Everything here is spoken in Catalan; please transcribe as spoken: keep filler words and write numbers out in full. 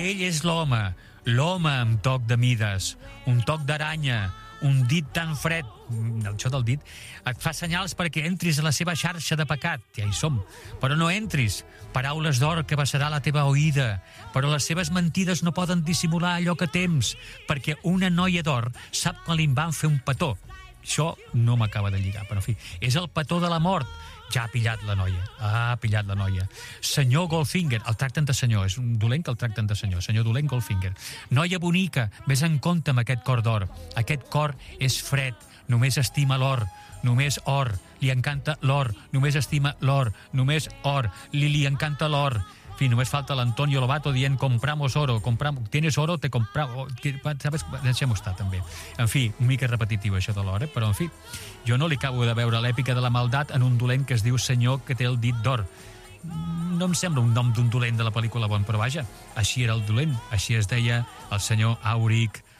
Ell és l'home, l'home amb toc de mides, un toc d'aranya, un dit tan fred, això del dit, et fa senyals perquè entris a la seva xarxa de pecat, ja hi som, però no entris, paraules d'or que vessarà la teva oïda, però les seves mentides no poden dissimular allò que tems, perquè una noia d'or sap que li van fer un petó. Això no m'acaba de lligar, però en fi, és el petó de la mort. Ja ha pillat la noia, ha pillat la noia. Senyor Goldfinger, el tracten de senyor, és un dolent que el tracten de senyor, senyor dolent Goldfinger. Noia bonica, vés en compte amb aquest cor d'or. Aquest cor és fred, només estima l'or, només or, li encanta l'or, només estima l'or, només or, li, li encanta l'or. En fi, només falta l'Antonio Lobato dient compramos oro, compramos, tienes oro, te compramos, sabes? Deixem-ho estar també. En fi, una mica repetitiu això de l'or, eh? Però en fi, jo no li acabo de veure l'èpica de la maldat en un dolent que es diu senyor que té el dit d'or. No em sembla un nom d'un dolent de la pel·lícula Bon, però vaja, així era el dolent, així es deia el senyor Auric